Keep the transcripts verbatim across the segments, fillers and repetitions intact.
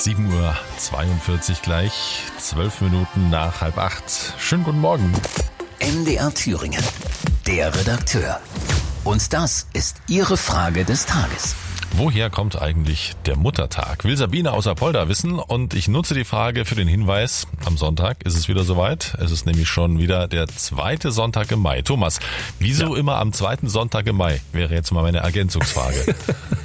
sieben Uhr zweiundvierzig gleich, zwölf Minuten nach halb acht. Schönen guten Morgen. M D R Thüringen, der Redakteur. Und das ist Ihre Frage des Tages. Woher kommt eigentlich der Muttertag? Will Sabine aus Apolda wissen und ich nutze die Frage für den Hinweis. Am Sonntag ist es wieder soweit. Es ist nämlich schon wieder der zweite Sonntag im Mai. Thomas, wieso ja. immer am zweiten Sonntag im Mai? Wäre jetzt mal meine Ergänzungsfrage.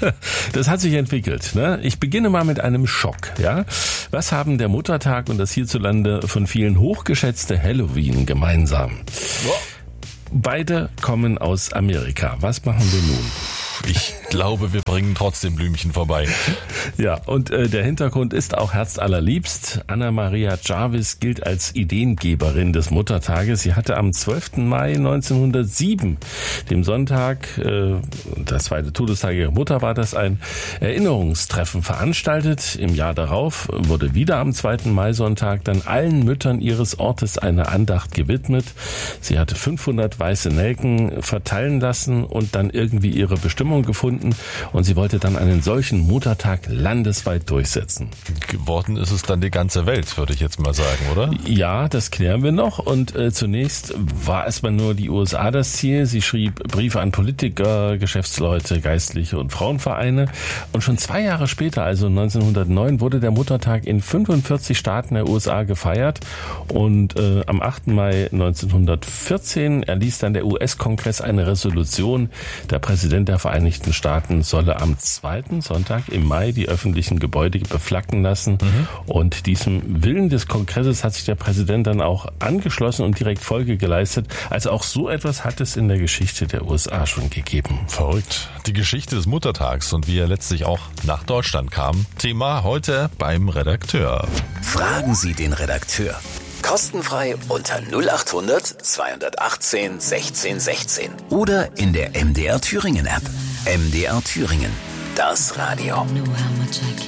Das hat sich entwickelt. Ne? Ich beginne mal mit einem Schock. Ja? Was haben der Muttertag und das hierzulande von vielen hochgeschätzte Halloween gemeinsam? Oh. Beide kommen aus Amerika. Was machen wir nun? Ich glaube, wir bringen trotzdem Blümchen vorbei. Ja, und äh, der Hintergrund ist auch herzallerliebst. Anna-Maria Jarvis gilt als Ideengeberin des Muttertages. Sie hatte am zwölften Mai neunzehnhundertsieben, dem Sonntag, äh, der zweite Todestag ihrer Mutter, war das, ein Erinnerungstreffen veranstaltet. Im Jahr darauf wurde wieder am zweiten Mai-Sonntag dann allen Müttern ihres Ortes eine Andacht gewidmet. Sie hatte fünfhundert weiße Nelken verteilen lassen und dann irgendwie ihre Bestimmung gefunden und sie wollte dann einen solchen Muttertag landesweit durchsetzen. Geworden ist es dann die ganze Welt, würde ich jetzt mal sagen, oder? Ja, das klären wir noch und äh, zunächst war erstmal nur die U S A das Ziel. Sie schrieb Briefe an Politiker, Geschäftsleute, Geistliche und Frauenvereine und schon zwei Jahre später, also neunzehnhundertneun, wurde der Muttertag in fünfundvierzig Staaten der U S A gefeiert und äh, am achten Mai neunzehnhundertvierzehn erließ dann der U S-Kongress eine Resolution. Der Präsident der Vereinigten Staaten solle am zweiten Sonntag im Mai die öffentlichen Gebäude beflaggen lassen. Mhm. Und diesem Willen des Kongresses hat sich der Präsident dann auch angeschlossen und direkt Folge geleistet. Also auch so etwas hat es in der Geschichte der U S A schon gegeben. Verrückt. Die Geschichte des Muttertags und wie er letztlich auch nach Deutschland kam. Thema heute beim Redakteur. Fragen Sie den Redakteur. Kostenfrei unter null acht hundert zweihundertachtzehn sechzehn sechzehn oder in der M D R Thüringen App. M D R Thüringen, das Radio.